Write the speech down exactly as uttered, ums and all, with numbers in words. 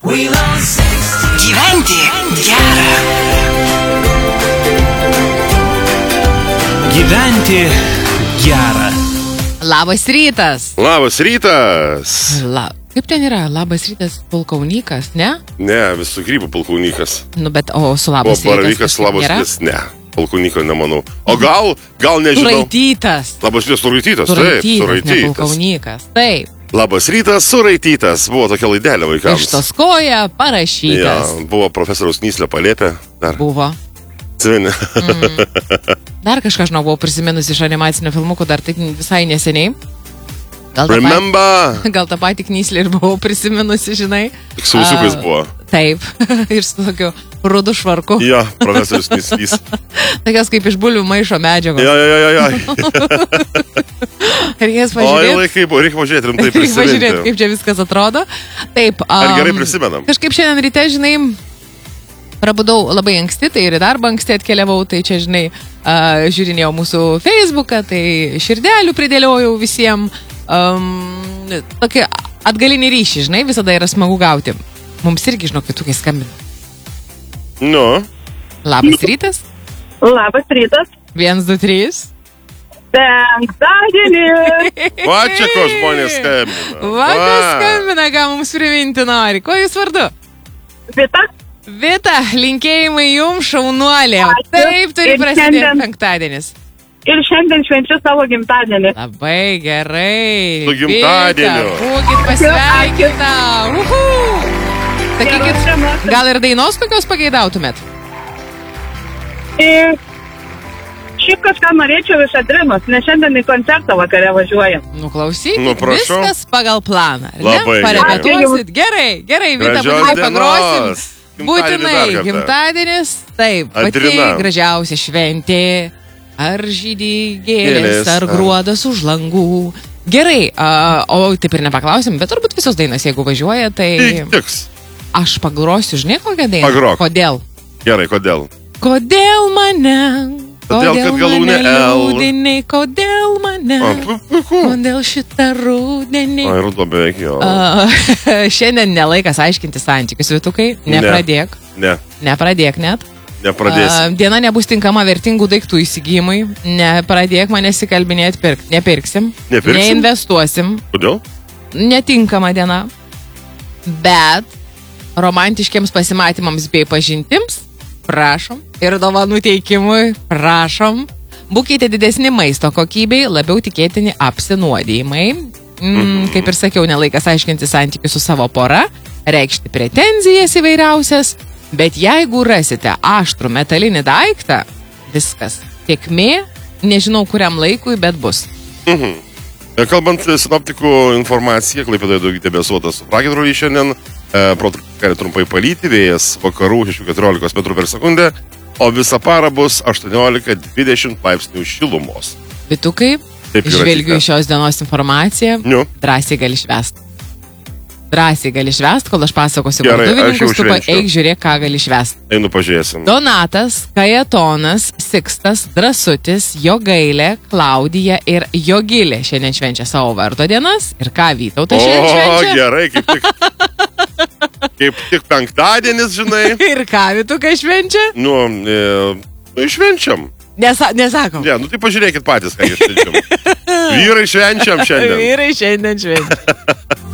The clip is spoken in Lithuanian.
Gyventi gera. Gyventi gera. Labas rytas. Labas rytas. La... Kaip ten yra? Labas rytas pulkaunykas, ne? Ne, visų grybų pulkaunykas. Nu, bet, o su O labas rytas. baravykas labas nėra? rytas, ne. Pulkaunyko nemanau. O gal, gal nežinau. Suraitytas. Labas rytas, suraitytas, taip, Suraitytas, ne suraitytas. pulkaunykas. Taip. Labas rytas, suraitytas. Buvo tokia laidelė vaikams. Ištos koja Ja, parašytas. buvo profesoriaus Nyslė palėpė. Dar. Buvo. Civini. Dar kažką, žinau, buvau prisiminus iš animacinio filmukų dar taip visai neseniai. Gal tą, Remember. patį, gal tą patį Knyslį ir buvau prisiminusi, žinai. Tik su ausiukais A, buvo. Taip. Ir su tokiu rudu švarku. Jo, profesorius Nyslys. Tokios kaip iš bulvių maišo medžiagos. Jo, jo, jo, jo. Reikės Oi, pažiūrėti. laikai, buvo, reikia pažiūrėti, rimtai Reikia pažiūrėti, prisiminti. kaip čia viskas atrodo. Taip. Ar gerai am, prisimenam? Kažkaip šiandien ryte, žinai, prabudau labai anksti, tai ir į darbą anksti atkeliavau, tai čia, žinai, uh, žiūrinėjau mūsų Facebooką, tai širdelių pridėliojau visiems. Um, tokį atgalinį ryšį, žinai, visada yra smagu gauti. Mums irgi, žinau, kitokiai skambina. Nu. Labas rytas. Labas rytas. Vienas, du, trys. Penktadienį. Va čia ko žmonės skambina. Vakas skambina, ką mums priminti nori. Kuo jūs vardu? Vita. Vita, linkėjimai jums, šaunuolė. Ačiū. Taip turi Ir prasidėti šiandien- penktadienis. Ir šiandien švenčiu savo gimtadienį. Labai gerai. Su gimtadieniu. Vita, būkit pasveikinta. Uhu. Sakykit, Geros dienos. gal ir dainos kokios pageidautumėt? Ir šiaip kažką norėčiau iš Adrinos, nes šiandien į koncertą vakare važiuojam. Nu, klausykit, Nu, prašau. viskas pagal planą. ar ne? Labai gerai. Parepetuosit. Gerai, gerai, Vita, Gražios būtinai dienos. pagrosim. Gimtadienį Būtinai, dar kartą. gimtadienis, taip, pati Adrina. gražiausia šventė. Ar žydį Gėlės, gėlės, ar ar- gruodas už langų. Gerai, a, o taip ir nepaklausim, bet turbūt visos dainos, jeigu važiuoja, tai Tiks. aš pagrosiu, žinai, kokią dainą. Pagrok. Kodėl? Gerai, kodėl? Kodėl mane? Todėl, kad galūnė mane L. liūdini, kodėl mane? A, pu- puiku. Kodėl šitą rudenį? Ai, rudo beveik jo. A, šiandien nelaikas aiškinti santykius, Vitukai. Ne. Nepradėk. Ne, Nepradėk net. nepradėsim. A, diena nebus tinkama vertingų daiktų įsigijimui. Nepradėk manęs įkalbinėti pirkti. Nepirksim. Nepirksim? Neinvestuosim. Kodėl? Netinkama diena. Bet romantiškiams pasimatymams bei pažintims prašom. Ir dovanų teikimui prašom. Būkite didesni maisto kokybei, labiau tikėtini apsinuodijimai. Mm, kaip ir sakiau, nelaikas aiškinti santykius su savo pora, reikšti pretenzijas įvairiausias, bet jeigu rasite aštrų metalinį daiktą, viskas. Tiekmė, nežinau kuriam laikui, bet bus. Mhm. E, Kalbant sinoptikų informaciją, Klaipėdoje daug debesuotas pragiedruliai šiandien, e, protarpiais gali trumpai palyti, vėjas vakarų šešių keturiolikos metrų per sekundę, o visą parą bus aštuoniolika dvidešimt laipsnių šilumos. Vitukai, Taip yra žvelgiu tikra. į šios dienos informaciją, Nu. drąsiai gali švęst. Drąsiai gali švęst, kol aš pasakosiu Gerai, aš jau varduvininkus, tu švenčiu. eik žiūrėk, ką gali švęst. Einu pažiūrėsim. Donatas, Kajetonas, Sikstas, Drasutis, Jogailė, Klaudija ir Jogilė šiandien švenčia savo vardo dienas. Ir ką Vytautas šiandien O, švenčia? gerai, kaip tik. Kaip tik penktadienis, žinai. Ir ką Vytukai švenčia? Nu, e, nu išvenčiam. Nesa, nesakom. Ne, nu tai pažiūrėkit patys, ką išvenčiam. Vyrai švenčiam šiandien. Vyrai šiandien švenčia.